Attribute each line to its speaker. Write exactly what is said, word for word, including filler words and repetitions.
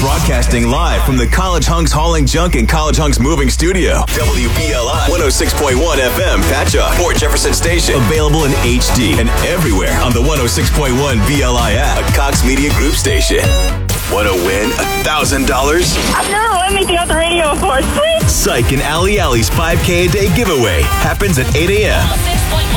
Speaker 1: Broadcasting live from the College Hunks Hauling Junk and College Hunks Moving Studio. W B L I one oh six point one F M, Patchogue, Port Jefferson Station. Available in H D and everywhere on the one oh six point one B L I app, a Cox Media Group station. Want to win one thousand dollars?
Speaker 2: I've never won anything off the radio before. Sweet!
Speaker 1: Psych and Ali Ali's five K a day giveaway happens at eight a.m.